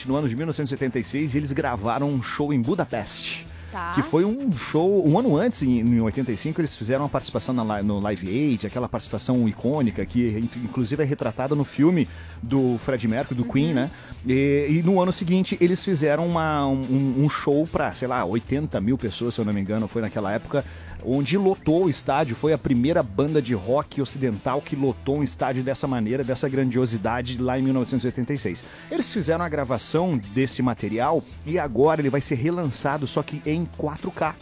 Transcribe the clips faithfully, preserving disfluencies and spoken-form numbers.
seguinte, no ano de mil novecentos e oitenta e seis, eles gravaram um show em Budapeste. Tá. Que foi um show, um ano antes, em, em oitenta e cinco, eles fizeram uma participação na, no Live Aid, aquela participação icônica que inclusive é retratada no filme do Freddie Mercury, do uhum. Queen, né? E, e no ano seguinte eles fizeram uma, um, um show para, sei lá, oitenta mil pessoas, se eu não me engano, foi naquela época, onde lotou o estádio. Foi a primeira banda de rock ocidental que lotou um estádio dessa maneira, dessa grandiosidade, lá em mil novecentos e oitenta e seis. Eles fizeram a gravação desse material e agora ele vai ser relançado, só que em quatro K.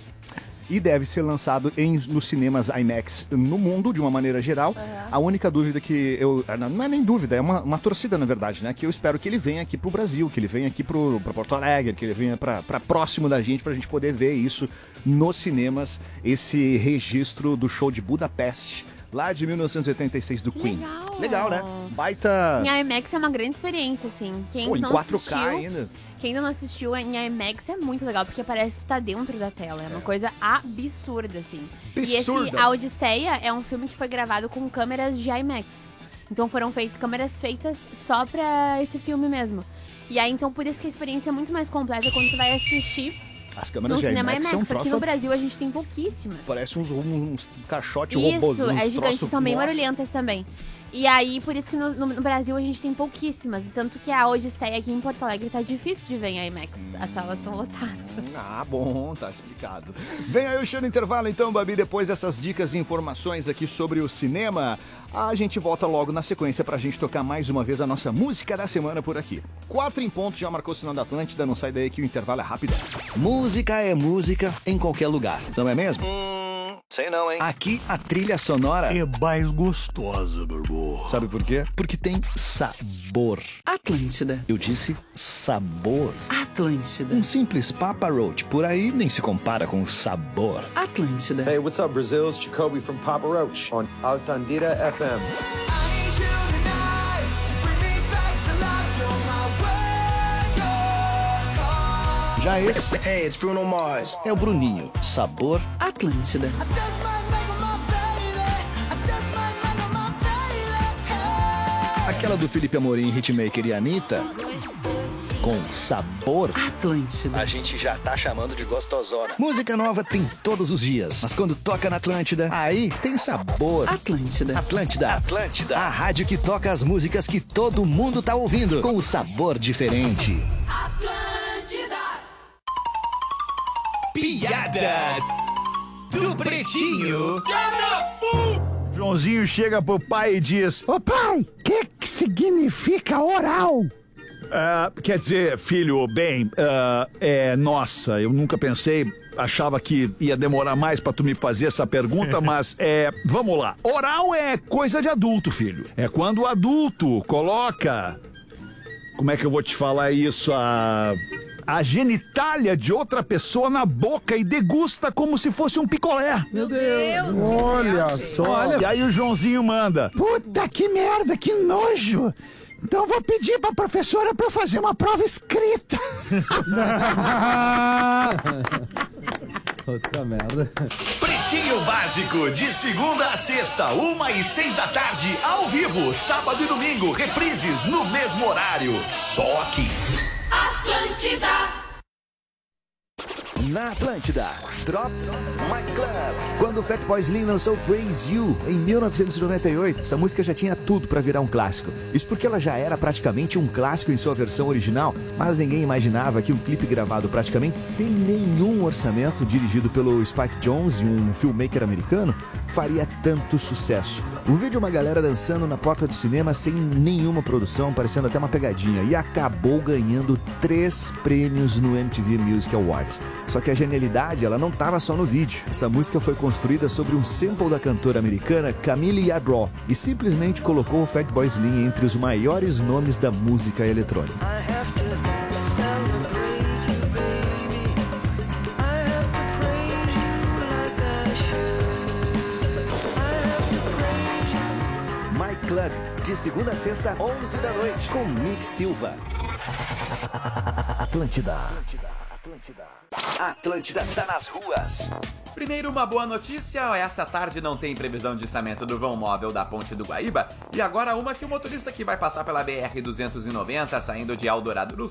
E deve ser lançado em, nos cinemas IMAX no mundo, de uma maneira geral. Uhum. A única dúvida que eu... Não é nem dúvida, é uma, uma torcida, na verdade, né? Que eu espero que ele venha aqui pro Brasil, que ele venha aqui pro, pra Porto Alegre, que ele venha pra, pra próximo da gente, pra gente poder ver isso nos cinemas, esse registro do show de Budapeste, lá de mil novecentos e oitenta e seis, do Queen. Legal. Legal, né? Baita... Em IMAX é uma grande experiência, assim. Quem Pô, em não quatro K assistiu, ainda. Quem ainda não assistiu em IMAX é muito legal, porque parece que tu tá dentro da tela. É uma é. coisa absurda, assim. Absurda. E esse A Odisseia é um filme que foi gravado com câmeras de IMAX. Então foram feitas câmeras feitas só pra esse filme mesmo. E aí, então, por isso que a experiência é muito mais completa quando tu vai assistir as câmeras no de cinema IMAX. IMAX. São Aqui no Brasil a gente tem pouquíssimas. Parece uns, uns caixote Isso, robôs. Isso, é gigante, são bem barulhentas também. E aí, por isso que no, no, no Brasil a gente tem pouquíssimas. Tanto que a Odisseia aqui em Porto Alegre tá difícil de ver em IMAX. Hum. As salas estão lotadas. Ah, bom, tá explicado. Vem aí o show no intervalo então, Babi. Depois dessas dicas e informações aqui sobre o cinema, a gente volta logo na sequência pra gente tocar mais uma vez a nossa música da semana por aqui. Quatro em ponto, já marcou o sinal da Atlântida. Não sai daí que o intervalo é rápido. Música é música em qualquer lugar. Não é mesmo? Hum, sei não, hein? Aqui a trilha sonora é mais gostosa, meu irmão. Sabe por quê? Porque tem sabor. Atlântida. Eu disse sabor. Atlântida. Um simples Papa Roach por aí nem se compara com sabor. Atlântida. Hey, what's up, Brazil? It's Jacoby from Papa Roach on Altandira F M. Já esse Hey, it's Bruno Mars. É o Bruninho. Sabor Atlântida. Aquela do Felipe Amorim, Hitmaker e Anitta, com sabor Atlântida. A gente já tá chamando de gostosona. Música nova tem todos os dias, mas quando toca na Atlântida, aí tem sabor. Atlântida. Atlântida. Atlântida. A rádio que toca as músicas que todo mundo tá ouvindo, com o sabor diferente. Atlântida. Piada do Pretinho. Joãozinho chega pro pai e diz: Ô pai, o que que significa oral? Uh, quer dizer, filho, bem, uh, é, nossa, eu nunca pensei, achava que ia demorar mais pra tu me fazer essa pergunta, mas é, vamos lá. Oral é coisa de adulto, filho. É quando o adulto coloca, como é que eu vou te falar isso, a... a genitália de outra pessoa na boca e degusta como se fosse um picolé. Meu Deus! Olha só! Olha. E aí o Joãozinho manda: puta que merda, que nojo! Então vou pedir pra professora pra eu fazer uma prova escrita. Outra merda. Pretinho Básico, de segunda a sexta, uma e seis da tarde, ao vivo, sábado e domingo, reprises no mesmo horário. Só aqui. Atlântida. Na Atlântida, Drop My Club. Quando o Fatboy Slim lançou Praise You em mil novecentos e noventa e oito, essa música já tinha tudo pra virar um clássico. Isso porque ela já era praticamente um clássico em sua versão original, mas ninguém imaginava que um clipe gravado praticamente sem nenhum orçamento, dirigido pelo Spike Jonze, um filmmaker americano, faria tanto sucesso. O vídeo é uma galera dançando na porta do cinema sem nenhuma produção, parecendo até uma pegadinha, e acabou ganhando três prêmios no M T V Music Awards. Só que a genialidade, ela não estava só no vídeo. Essa música foi construída sobre um sample da cantora americana Camille Yarbrough e simplesmente colocou o Fatboy Slim entre os maiores nomes da música eletrônica. My Club, de segunda a sexta, onze da noite, com Nick Silva. Atlântida. Atlântida tá nas ruas. Primeiro, uma boa notícia: essa tarde não tem previsão de içamento do vão móvel da Ponte do Guaíba. E agora uma que o motorista que vai passar pela B R duzentos e noventa, saindo de Eldorado do